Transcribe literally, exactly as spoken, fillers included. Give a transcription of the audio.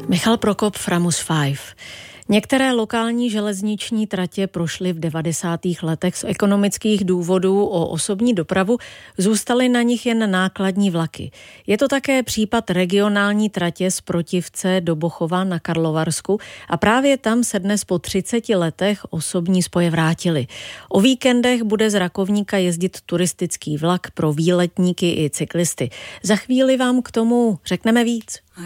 Michal Prokop, Framus pět. Některé lokální železniční tratě prošly v devadesátých letech z ekonomických důvodů o osobní dopravu, zůstaly na nich jen nákladní vlaky. Je to také případ regionální tratě z Protivce do Bochova na Karlovarsku a právě tam se dnes po třiceti letech osobní spoje vrátily. O víkendech bude z Rakovníka jezdit turistický vlak pro výletníky i cyklisty. Za chvíli vám k tomu řekneme víc.